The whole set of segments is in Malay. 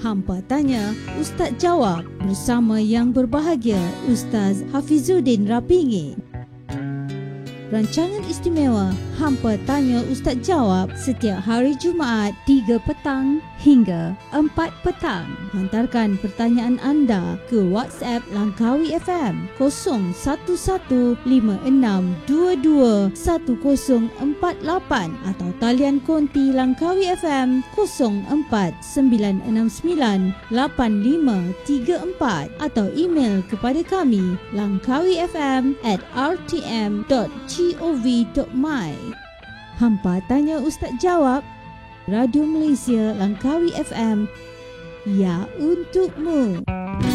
Hampa Tanya, Ustaz Jawab bersama yang berbahagia Ustaz Hafizuddin Rapingi. Rancangan istimewa Hampa Tanya Ustaz Jawab setiap hari Jumaat 3 petang hingga 4 petang. Hantarkan pertanyaan anda ke WhatsApp Langkawi FM 011562210048 atau talian konti Langkawi FM 0496985334 atau email kepada kami langkawifm@rtm.gov.my. Hampa Tanya Ustaz Jawab, Radio Malaysia Langkawi FM, ya untukmu.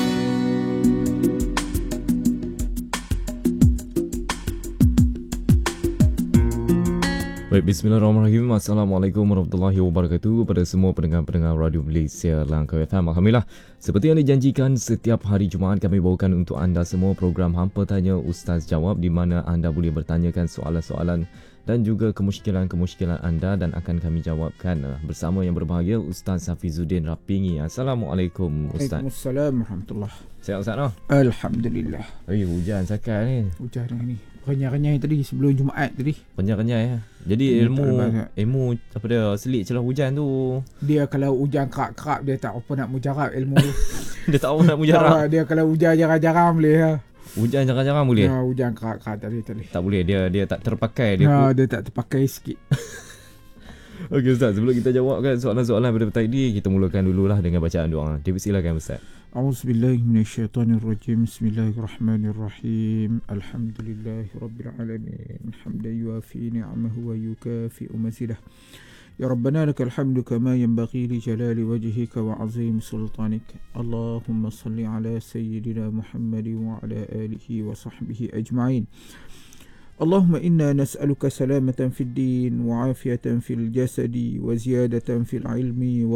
Baik, bismillahirrahmanirrahim. Assalamualaikum warahmatullahi wabarakatuh kepada semua pendengar-pendengar Radio Malaysia Langkawi FM. Alhamdulillah, seperti yang dijanjikan, setiap hari Jumaat kami bawakan untuk anda semua program Hampa Tanya Ustaz Jawab, di mana anda boleh bertanyakan soalan-soalan dan juga kemusykilan-kemusykilan anda dan akan kami jawabkan bersama yang berbahagia Ustaz Hafizuddin Rapingi. Assalamualaikum Ustaz. Waalaikumsalam warahmatullahi. Sihat Ustaz no? Alhamdulillah. Hujan sakal ni. Hujan ni. Kenyai-kenyai tadi sebelum Jumaat tadi. Kenyai ya. Jadi ilmu apa dia selit celah hujan tu. Dia kalau hujan kerap-kerap dia tak apa nak mujarab ilmu tu. Dia tak apa nak mujarab. Dia kalau hujan jarang-jarang boleh ya. Hujan jarang-jarang boleh? Ya, hujan kerap-kerap tadi. Tak boleh, dia tak terpakai. Dia tak terpakai sikit. Okey Ustaz, sebelum kita jawabkan soalan-soalan pada petang ini, kita mulakan dululah dengan bacaan doa. Silakan Ustaz. A'udzubillahi minasyaitonirrajim. Bismillahirrahmanirrahim. Alhamdulillahirabbil alamin. Hamdan yuafi ni'amahu wa yukafi'u mazidah. Ya Rabbana lakal hamdu kama yanbaghi li jalali wajhika wa 'azim sultanik. Allahumma salli ala sayyidina Muhammad wa ala alihi wa sahbihi ajma'in. Allahumma inna nas'aluka salamatan fid din wa 'afiyatan fil jasadi wa ziyadatan fil ilmi